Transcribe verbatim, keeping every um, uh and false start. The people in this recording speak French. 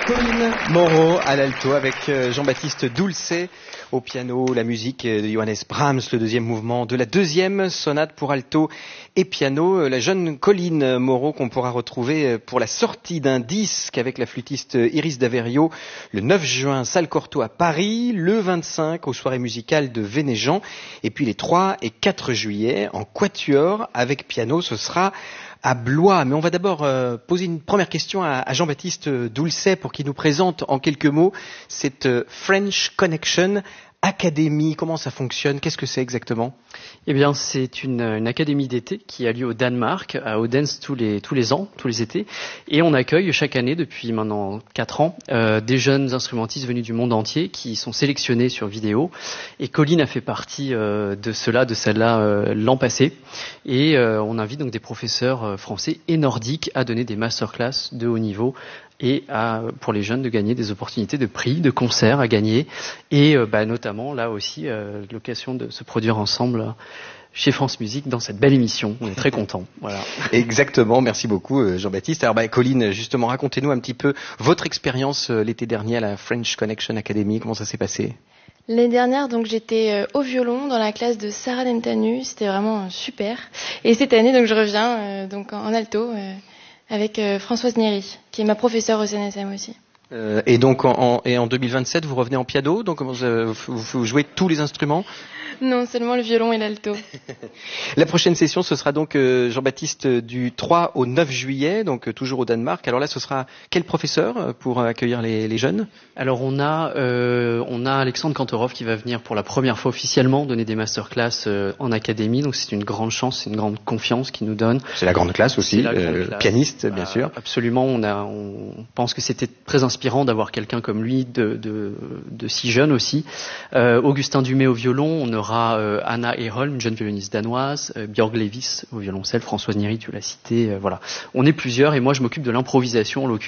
Colline Moreau à l'alto avec Jean-Baptiste Dulcet au piano, la musique de Johannes Brahms, le deuxième mouvement de la deuxième sonate pour alto et piano. La jeune Colline Moreau qu'on pourra retrouver pour la sortie d'un disque avec la flûtiste Iris Daverio le neuf juin, salle Cortot à Paris, le vingt-cinq aux soirées musicales de Vénéjean et puis les trois et quatre juillet en quatuor avec piano, ce sera à Blois. Mais on va d'abord euh, poser une première question à, à Jean-Baptiste Dulcet pour qu'il nous présente en quelques mots cette euh, French Connection Academy. Comment ça fonctionne? Qu'est-ce que c'est exactement? Eh bien, c'est une, une académie d'été qui a lieu au Danemark, à Odense, tous les, tous les ans, tous les étés. Et on accueille chaque année, depuis maintenant quatre ans, euh, des jeunes instrumentistes venus du monde entier qui sont sélectionnés sur vidéo. Et Colline a fait partie euh, de cela, de celle-là, euh, l'an passé. Et euh, on invite donc des professeurs euh, français et nordiques à donner des masterclass de haut niveau et à, pour les jeunes de gagner des opportunités de prix, de concerts à gagner et euh, bah, notamment là aussi euh, l'occasion de se produire ensemble chez France Musique dans cette belle émission. On est très contents. Voilà. Exactement, merci beaucoup Jean-Baptiste. Alors bah, Colline, justement, racontez-nous un petit peu votre expérience euh, l'été dernier à la French Connection Academy. Comment ça s'est passé? L'année dernière, donc j'étais euh, au violon dans la classe de Sarah Dentanu. C'était vraiment euh, super. Et cette année, donc je reviens euh, donc en, en alto. Euh, avec euh, Françoise Néry, qui est ma professeure au C N S M aussi. Euh, et donc en, en, et en deux mille vingt-sept, vous revenez en piano, donc vous, euh, vous, vous jouez tous les instruments? Non, seulement le violon et l'alto. La prochaine session, ce sera donc euh, Jean-Baptiste du trois au neuf juillet, donc euh, toujours au Danemark. Alors là, ce sera quel professeur euh, pour euh, accueillir les, les jeunes? Alors on a euh, on a Alexandre Kantorov qui va venir pour la première fois officiellement donner des masterclass euh, en académie. Donc c'est une grande chance, c'est une grande confiance qu'il nous donne. C'est la grande classe aussi, grande euh, classe. pianiste bien euh, sûr. Absolument, on a on pense que c'était très inspirant d'avoir quelqu'un comme lui de de, de si jeune aussi. Euh, Augustin Dumay au violon, on aura euh, Anna Eholm, une jeune violoniste danoise, euh, Björg Levis au violoncelle, Françoise Néry, tu l'as cité, euh, voilà. On est plusieurs et moi je m'occupe de l'improvisation en l'occurrence.